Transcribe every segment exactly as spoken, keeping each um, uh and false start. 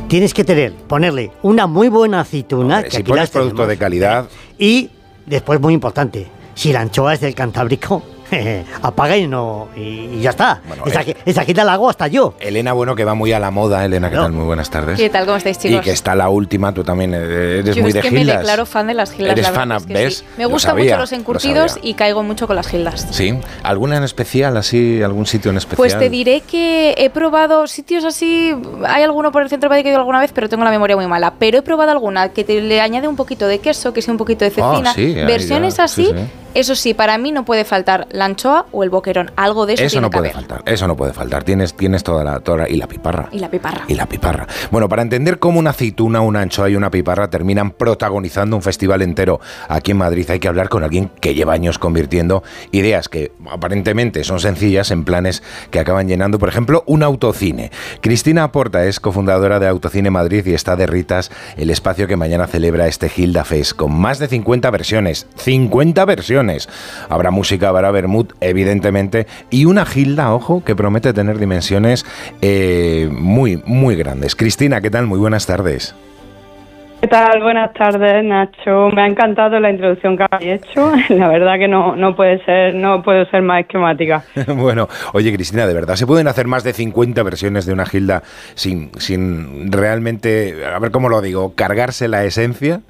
tienes que tener, ponerle una muy buena aceituna. Hombre, que si aquí pones las tenemos, producto de calidad. Y después, muy importante, si la anchoa es del Cantábrico, apaga y no y, y ya está. Bueno, esa, eh, esa quita la hago hasta yo. Elena, bueno, que va muy a la moda. Elena, ¿qué No. tal? Muy buenas tardes. ¿Qué tal? ¿Cómo estáis, chicos? Y que está la última, tú también eres Yo muy es de que gildas. me declaro fan de las gildas. Eres la verdad fan, es que ¿ves? sí. Me Lo gustan sabía, mucho los lo encurtidos sabía. y caigo mucho con las gildas. Sí. ¿Alguna en especial, así, algún sitio en especial? Pues te diré que he probado sitios así, hay alguno por el centro de Madrid que he ido alguna vez, pero tengo la memoria muy mala. Pero he probado alguna que te le añade un poquito de queso, que sea un poquito de cecina. Ah, sí, ahí versiones ya, así, sí, sí. Eso sí, para mí no puede faltar la anchoa o el boquerón. Algo de eso, Eso tiene no que puede haber. faltar, eso no puede faltar. Tienes, tienes toda la, toda la- y la piparra. Y la piparra. Y la piparra. Bueno, para entender cómo una aceituna, una anchoa y una piparra terminan protagonizando un festival entero aquí en Madrid, hay que hablar con alguien que lleva años convirtiendo ideas que aparentemente son sencillas en planes que acaban llenando, por ejemplo, un autocine. Cristina Aporta es cofundadora de Autocine Madrid y está de Ritas, el espacio que mañana celebra este Gilda Fest, con más de cincuenta versiones. ¡cincuenta versiones! Habrá música, habrá vermut, evidentemente, y una gilda, ojo, que promete tener dimensiones eh, muy, muy grandes. Cristina, ¿qué tal? Muy buenas tardes. ¿Qué tal? Buenas tardes, Nacho. Me ha encantado la introducción que habéis hecho. La verdad que no, no puede ser, no puedo ser más esquemática. Bueno, oye, Cristina, ¿de verdad se pueden hacer más de cincuenta versiones de una gilda sin, sin realmente, a ver cómo lo digo, cargarse la esencia?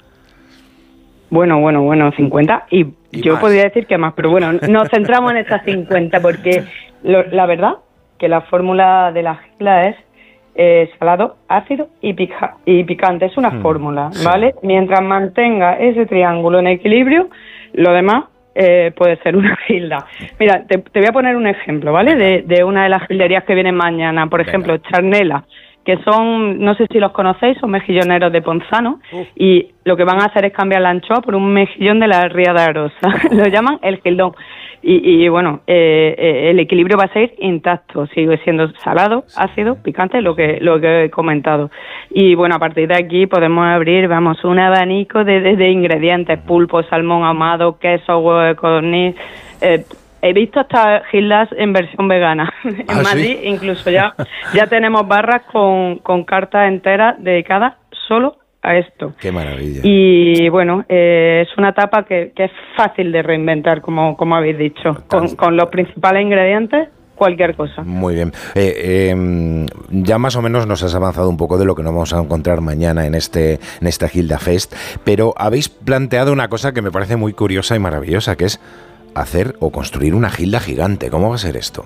Bueno, bueno, bueno, cincuenta y, Y yo más. podría decir que más, pero bueno, nos centramos en estas cincuenta porque lo- la verdad que la fórmula de la gilda es eh, salado, ácido y, pica, y picante. Es una Hmm, fórmula, sí. ¿vale? Mientras mantenga ese triángulo en equilibrio, lo demás eh, puede ser una gilda. Mira, te, te voy a poner un ejemplo, ¿vale? De, de una de las gilderías que vienen mañana. Por Venga. ejemplo, Charnela, que son, no sé si los conocéis, son mejilloneros de Ponzano, y lo que van a hacer es cambiar la anchoa por un mejillón de la Ría de Arosa. Lo llaman el gildón. Y, y bueno, eh, eh, el equilibrio va a ser intacto, sigue siendo salado, ácido, picante, lo que lo que he comentado. Y bueno, a partir de aquí podemos abrir, vamos, un abanico de, de, de ingredientes: pulpo, salmón ahumado, queso, huevo de codorniz. Eh, he visto hasta gildas en versión vegana. En ¿Ah, Madrid sí? incluso ya, ya tenemos barras con, con cartas enteras dedicadas solo a esto. ¡Qué maravilla! Y bueno, eh, es una etapa que, que es fácil de reinventar, como, como habéis dicho. Con, con los principales ingredientes, cualquier cosa. Muy bien. Eh, eh, ya más o menos nos has avanzado un poco de lo que nos vamos a encontrar mañana en este en esta Gilda Fest, pero habéis planteado una cosa que me parece muy curiosa y maravillosa, que es hacer o construir una gilda gigante. ¿Cómo va a ser esto?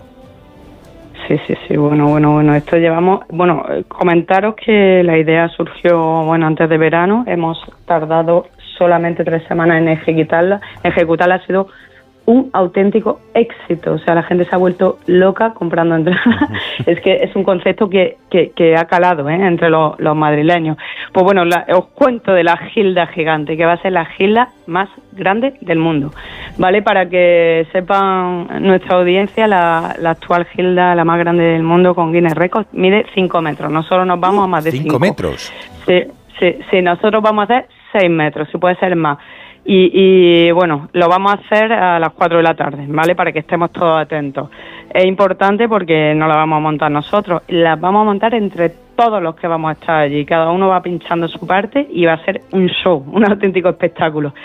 Sí, sí, sí, bueno, bueno, bueno, esto llevamos, bueno, eh, comentaros que la idea surgió, bueno, antes de verano, hemos tardado solamente tres semanas en ejecutarla, ejecutarla ha sido un auténtico éxito, o sea, la gente se ha vuelto loca comprando entradas. Es que es un concepto que, que, que ha calado ¿eh? entre los, los madrileños. Pues bueno, la, os cuento de la gilda gigante, que va a ser la gilda más grande del mundo, ¿vale? Para que sepan nuestra audiencia, la, la actual gilda, la más grande del mundo con Guinness Records, mide cinco metros. Nosotros nos vamos a más de cinco. ¿Cinco metros? Sí, sí, sí, nosotros vamos a hacer seis metros, si puede ser más. Y, y bueno, lo vamos a hacer a las cuatro de la tarde, ¿vale? Para que estemos todos atentos. Es importante porque no la vamos a montar nosotros, la vamos a montar entre todos los que vamos a estar allí. Cada uno va pinchando su parte y va a ser un show, un auténtico espectáculo.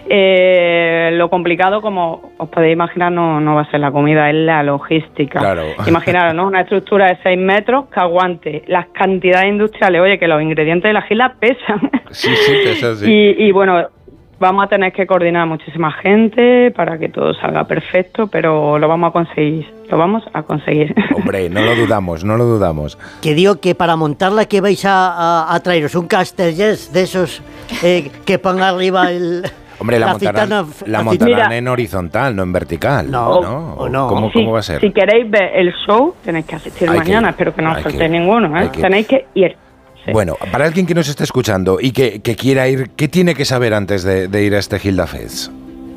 Eh, lo complicado, como os podéis imaginar, no, no va a ser la comida, es la logística. Claro. Imaginaros, ¿no? Una estructura de seis metros que aguante las cantidades industriales. Oye, que los ingredientes de la gila pesan. Sí, sí, eso sí. Y, y bueno, vamos a tener que coordinar muchísima gente para que todo salga perfecto, pero lo vamos a conseguir, lo vamos a conseguir. Hombre, no lo dudamos, no lo dudamos. Que digo que para montarla que vais a, a, a traeros un Castellers de esos eh, que ponga arriba el... Hombre, la, la montarán, aceitana- la aceit- montarán Mira. en horizontal, no en vertical. No, ¿no? o no. ¿Cómo, Si- cómo va a ser? Si queréis ver el show, tenéis que asistir Hay que mañana, ir, espero que no os hay que faltéis ir, ninguno, hay ¿eh? que ir. Tenéis que ir. Sí. Bueno, para alguien que nos esté escuchando y que, que quiera ir, ¿qué tiene que saber antes de, de ir a este Gilda Fest?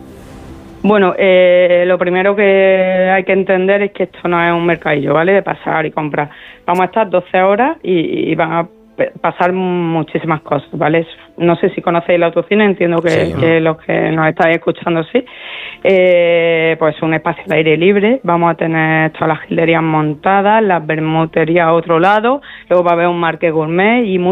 Bueno, eh, lo primero que hay que entender es que esto no es un mercadillo, ¿vale? De pasar y comprar. Vamos a estar doce horas y, y van a pe- pasar muchísimas cosas, ¿vale? No sé si conocéis el autocine, entiendo que, Sí. que los que nos estáis escuchando sí. Eh, pues un espacio de aire libre, vamos a tener todas las gilderías montadas, las bermuterías a otro lado, luego va a haber un market gourmet y